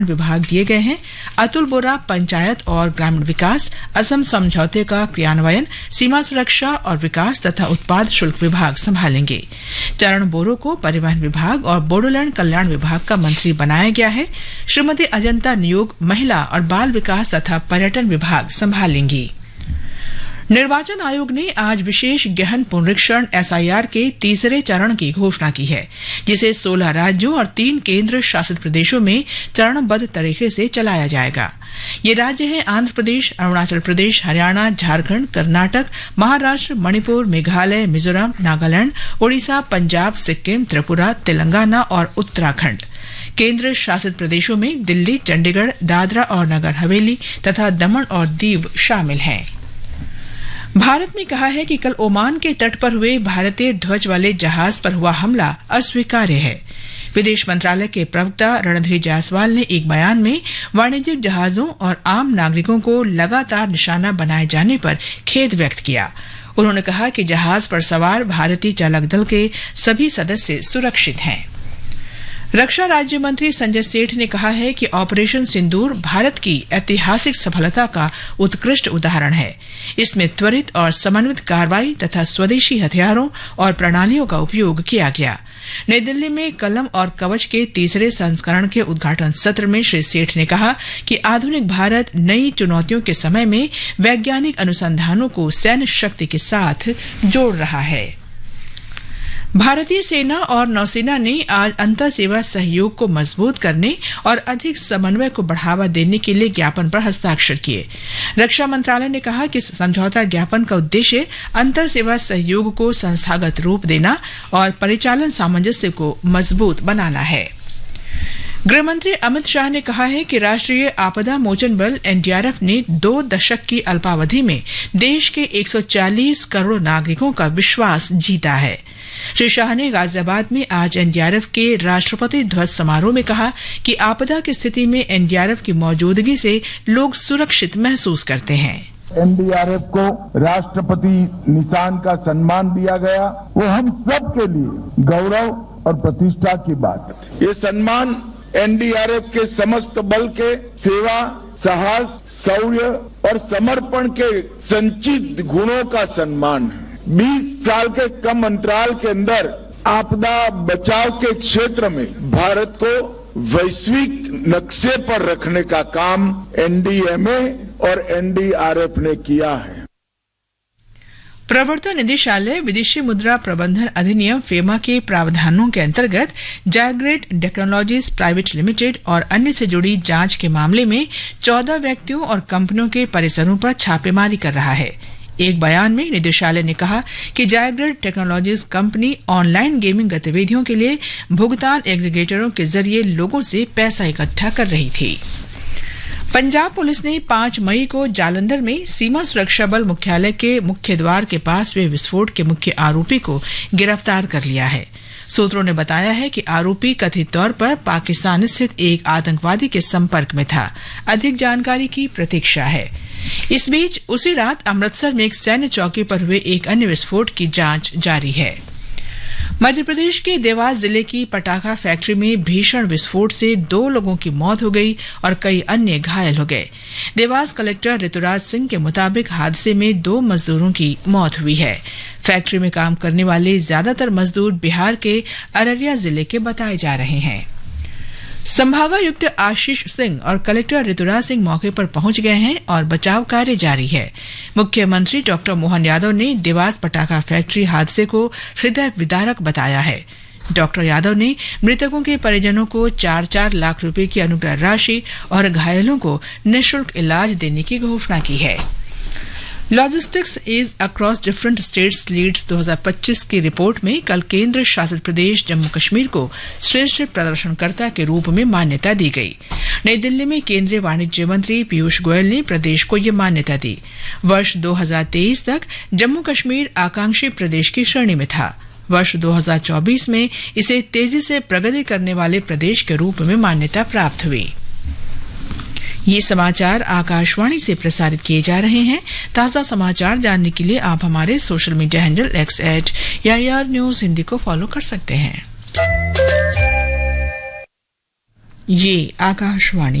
विभाग दिए गए हैं। अतुल बोरा पंचायत और ग्रामीण विकास, असम समझौते का क्रियान्वयन, सीमा सुरक्षा और विकास तथा उत्पाद शुल्क विभाग संभालेंगे। चरण बोरो को परिवहन विभाग और बोडोलैंड कल्याण विभाग का मंत्री बनाया गया है। श्रीमती अजंता नियोग महिला और बाल विकास तथा पर्यटन विभाग संभालेंगी। निर्वाचन आयोग ने आज विशेष गहन पुनरीक्षण SIR के तीसरे चरण की घोषणा की है, जिसे 16 राज्यों और 3 केंद्र शासित प्रदेशों में चरणबद्ध तरीके से चलाया जाएगा। ये राज्य हैं आंध्र प्रदेश, अरुणाचल प्रदेश, हरियाणा, झारखंड, कर्नाटक, महाराष्ट्र, मणिपुर, मेघालय, मिजोरम, नागालैंड, ओडिशा, पंजाब, सिक्किम, त्रिपुरा, तेलंगाना और उत्तराखंड। केंद्र शासित प्रदेशों में दिल्ली, चंडीगढ़, दादरा और नगर हवेली तथा दमन और दीव शामिल हैं। भारत ने कहा है कि कल ओमान के तट पर हुए भारतीय ध्वज वाले जहाज पर हुआ हमला अस्वीकार्य है। विदेश मंत्रालय के प्रवक्ता रणधीर जायसवाल ने एक बयान में वाणिज्यिक जहाजों और आम नागरिकों को लगातार निशाना बनाए जाने पर खेद व्यक्त किया। उन्होंने कहा कि जहाज पर सवार भारतीय चालक दल के सभी सदस्य सुरक्षित हैं। रक्षा राज्य मंत्री संजय सेठ ने कहा है कि ऑपरेशन सिंदूर भारत की ऐतिहासिक सफलता का उत्कृष्ट उदाहरण है। इसमें त्वरित और समन्वित कार्रवाई तथा स्वदेशी हथियारों और प्रणालियों का उपयोग किया गया। नई दिल्ली में कलम और कवच के तीसरे संस्करण के उद्घाटन सत्र में श्री सेठ ने कहा कि आधुनिक भारत नई चुनौतियों के समय में वैज्ञानिक अनुसंधानों को सैन्य शक्ति के साथ जोड़ रहा है। भारतीय सेना और नौसेना ने आज अंतर सेवा सहयोग को मजबूत करने और अधिक समन्वय को बढ़ावा देने के लिए ज्ञापन पर हस्ताक्षर किए। रक्षा मंत्रालय ने कहा कि समझौता ज्ञापन का उद्देश्य अंतर सेवा सहयोग को संस्थागत रूप देना और परिचालन सामंजस्य को मजबूत बनाना है। गृह मंत्री अमित शाह ने कहा है कि राष्ट्रीय आपदा मोचन बल NDRF ने 2 दशक की अल्पावधि में देश के 140 करोड़ नागरिकों का विश्वास जीता है। श्री शाह ने गाजियाबाद में आज NDRF के राष्ट्रपति ध्वज समारोह में कहा कि आपदा की स्थिति में NDRF की मौजूदगी से लोग सुरक्षित महसूस करते हैं। NDRF को राष्ट्रपति निशान का सम्मान दिया गया, वो हम सब के लिए गौरव और प्रतिष्ठा की बात है। ये सम्मान NDRF के समस्त बल के सेवा, साहस, शौर्य और समर्पण के संचित गुणों का सम्मान है। 20 साल के कम अंतराल के अंदर आपदा बचाव के क्षेत्र में भारत को वैश्विक नक्शे पर रखने का काम NDMA और NDRF ने किया है। प्रवर्तन निदेशालय विदेशी मुद्रा प्रबंधन अधिनियम FEMA के प्रावधानों के अंतर्गत जायग्रेड टेक्नोलॉजीज प्राइवेट लिमिटेड और अन्य से जुड़ी जांच के मामले में 14 व्यक्तियों और कंपनियों के परिसरों पर छापेमारी कर रहा है। एक बयान में निदेशालय ने कहा कि जायग्रेड टेक्नोलॉजीज कंपनी ऑनलाइन गेमिंग गतिविधियों के लिए भुगतान एग्रीगेटरों के जरिए लोगों से पैसा इकट्ठा कर रही थी। पंजाब पुलिस ने 5 मई को जालंधर में सीमा सुरक्षा बल मुख्यालय के मुख्य द्वार के पास हुए विस्फोट के मुख्य आरोपी को गिरफ्तार कर लिया है। सूत्रों ने बताया है कि आरोपी कथित तौर पर पाकिस्तान स्थित एक आतंकवादी के संपर्क में था। अधिक जानकारी की प्रतीक्षा है। इस बीच उसी रात अमृतसर में एक सैन्य चौकी पर हुए एक अन्य विस्फोट की जांच जारी है। मध्य प्रदेश के देवास जिले की पटाखा फैक्ट्री में भीषण विस्फोट से 2 लोगों की मौत हो गई और कई अन्य घायल हो गए। देवास कलेक्टर ऋतुराज सिंह के मुताबिक हादसे में 2 मजदूरों की मौत हुई है। फैक्ट्री में काम करने वाले ज्यादातर मजदूर बिहार के अररिया जिले के बताए जा रहे हैं। संभागायुक्त आशीष सिंह और कलेक्टर ऋतुराज सिंह मौके पर पहुंच गए हैं और बचाव कार्य जारी है। मुख्यमंत्री डॉक्टर मोहन यादव ने देवास पटाखा फैक्ट्री हादसे को हृदय विदारक बताया है। डॉक्टर यादव ने मृतकों के परिजनों को 4-4 लाख रुपए की अनुग्रह राशि और घायलों को निःशुल्क इलाज देने की घोषणा की है। Logistics is across different states Leeds 2025 की रिपोर्ट में कल केंद्र शासित प्रदेश जम्मू कश्मीर को श्रेष्ठ प्रदर्शनकर्ता के रूप में मान्यता दी गई। नई दिल्ली में केंद्रीय वाणिज्य मंत्री पीयूष गोयल ने प्रदेश को ये मान्यता दी। वर्ष 2023 तक जम्मू कश्मीर आकांक्षी प्रदेश की श्रेणी में था। वर्ष 2024 में इसे तेजी से प्रगति करने वाले प्रदेश के रूप में मान्यता प्राप्त हुई। ये समाचार आकाशवाणी से प्रसारित किए जा रहे हैं। ताज़ा समाचार जानने के लिए आप हमारे social media handle @AIR News Hindi को फॉलो कर सकते हैं। ये आकाशवाणी